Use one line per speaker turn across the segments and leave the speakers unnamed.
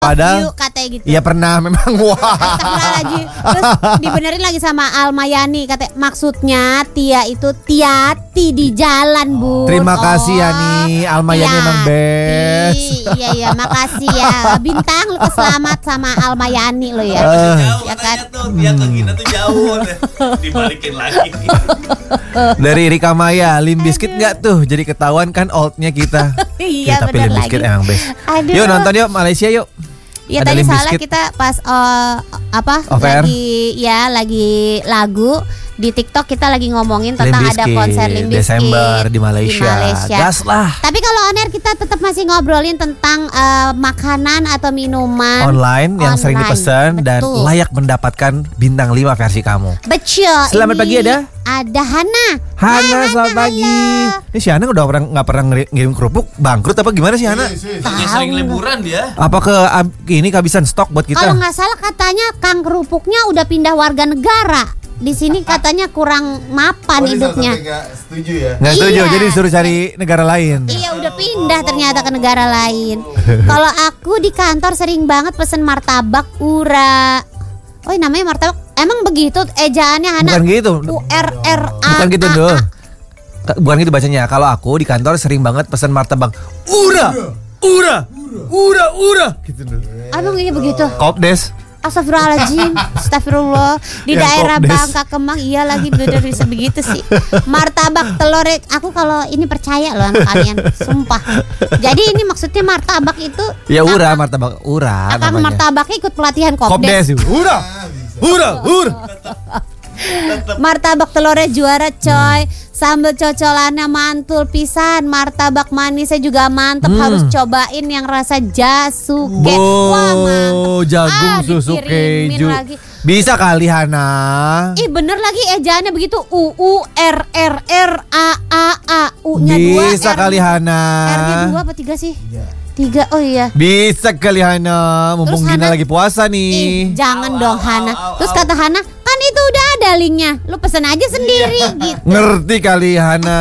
Padahal
katanya gitu.
Iya pernah memang. Wah.
Astagfirullahaladzim. Terus dibenerin lagi sama Almayani, katanya maksudnya Tia itu Tiati di jalan, Bu.
Terima kasih ya nih, Almayani emang best.
Iya, makasih ya. Bintang lu selamat sama Almayani lo ya.
Ya kan. Dia ke Gina tuh jauh. Dibalikin lagi.
Dari Rika Maya, Limp Bizkit enggak tuh? Jadi ketahuan kan oldnya kita.
Iya,
tapi Limp Bizkit emang best.
Aduh.
Yuk nonton yuk Malaysia yuk.
Ya
ada
tadi
Limp
salah
Bizkit.
kita pas
Over.
lagi lagu di TikTok kita lagi ngomongin tentang
Limp
ada
Bizkit,
konser Limp Bizkit
Desember di Malaysia. Gas lah.
Tapi kalau on air kita tetap masih ngobrolin tentang makanan atau minuman
Online yang sering dipesan dan
Betul.
layak mendapatkan bintang 5 versi kamu.
Betul.
Selamat pagi ada
Hana.
Hana, selamat pagi.
halo.
Ini si Hana udah nggak pernah ngirim kerupuk, bangkrut apa gimana sih Hana?
Lagi sering liburan dia.
Apa ini kehabisan stok buat
Kalau
kita?
nggak salah katanya Kang Kerupuknya udah pindah warga negara. Di sini katanya kurang mapan hidupnya.
Nggak setuju ya?
Nggak setuju,
Iya.
jadi disuruh cari negara lain.
Iya udah pindah ternyata ke negara lain. Kalau aku di kantor sering banget pesen martabak ura. Oh namanya martabak. Emang begitu ejaannya Hana?
Bukan gitu.
URRA.
Bukan gitu dong. Bukan gitu bacanya. Kalau aku di kantor sering banget pesen martabak ura. Gitu dong.
Abang ini begitu.
Kopdes.
Astagfirullahaladzim. Astagfirullah. Di
Yang
daerah
Kopdes.
Bangka Kemang iya lagi bener bisa begitu sih. Martabak telur. Aku kalau ini percaya loh anak kalian. Sumpah. Jadi ini maksudnya martabak itu
Ya ura, martabak ura
Akang
namanya.
martabaknya ikut pelatihan
Kopdes.
Kopdes.
Ura.
Martabak telurnya juara coy. Sambal cocolannya mantul pisan. Martabak manisnya juga mantep. Harus cobain yang rasa jasuke. Wah mantep.
Jagung susu
dikirimin
keju.
lagi.
Bisa kali Hana.
Ih bener lagi ejaannya begitu. UURRRAAA. U-nya 2.
Bisa kali Hana.
R-nya 2 apa 3 sih? 3. Oh iya.
Bisa kali Hana. Mumpung
Terus
Gina
Hana-
lagi puasa
Ih,
nih.
jangan dong Hana. Terus kata Hana, kan itu udah ada linknya. Lu pesen aja sendiri gitu.
Ngerti kali Hana.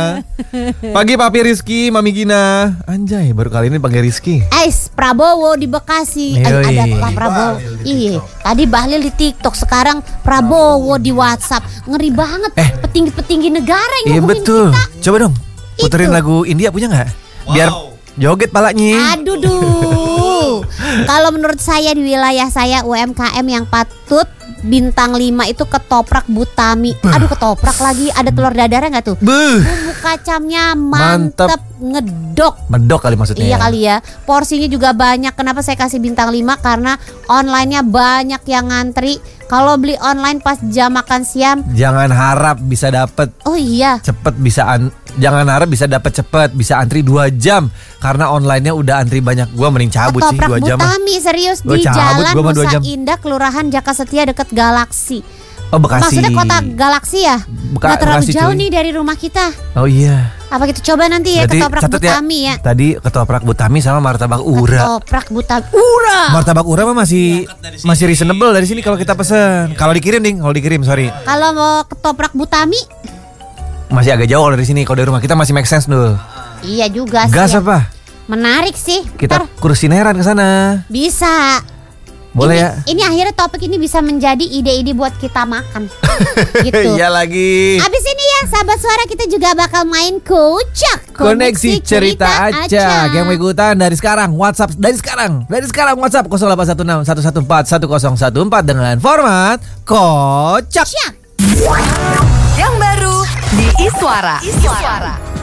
Pagi Papi Rizky, Mami Gina. Anjay, baru kali ini panggil Rizky.
Prabowo di Bekasi.
Yoi.
Ada Pak Prabowo.
Bahlil di
Iya.
TikTok.
Tadi Bahlil di TikTok, sekarang Prabowo di WhatsApp. Ngeri banget. Petinggi-petinggi negara yang
Iya
ngomongin
betul.
kita.
Coba dong, puterin
Itu.
lagu India punya nggak? Biar
Wow.
joget palanya.
Aduh duh. Kalau menurut saya di wilayah saya UMKM yang patut bintang 5 itu ketoprak Butami. Aduh ketoprak lagi. Ada telur dadarnya nggak tuh?
Beuh,
Bumbu kacamnya
Mantep.
mantep, ngedok.
medok kali maksudnya.
Iya kali ya. Porsinya juga banyak. Kenapa saya kasih bintang 5? Karena online-nya banyak yang ngantri. Kalau beli online pas jam makan siang,
Jangan harap bisa dapet
oh iya.
cepet jangan harap bisa dapet cepet, bisa antri 2 jam karena online-nya udah antri banyak. Gua mending cabut sih
Ketoprak
2 jam.
Butami serius
Gua
di
cabut,
Jalan
gua mah 2
Nusa
jam.
Indah, Kelurahan Jaka Setia deket Galaksi.
Oh Bekasi.
Maksudnya kota Galaksi ya? Nggak terlalu
Bekasi,
jauh
cuy.
nih dari rumah kita.
Oh iya.
Apa gitu coba nanti ya
Berarti
ketoprak
catet
Butami ya.
Tadi ketoprak Butami sama martabak ura.
Ketoprak Butami. Ura.
Martabak ura mah masih reasonable dari sini kalau kita pesen. Kalau dikirim sorry.
Kalau mau ketoprak Butami,
Masih agak jauh kalau dari sini. Kalau dari rumah kita masih make sense dulu.
iya juga sih.
Gas
ya.
apa?
Menarik sih.
Kita
Ntar
kursineran ke sana.
bisa.
Boleh
ini,
ya?
Ini akhirnya topik ini bisa menjadi ide-ide buat kita makan. Gitu.
Iya lagi.
Abis ini ya sahabat suara kita juga bakal main Kocak
Koneksi cerita aja. Yang mau ikutan dari sekarang WhatsApp dari sekarang WhatsApp 0816 114 1014 dengan format Kocak.
Kocak.
Yang baru di Iswara.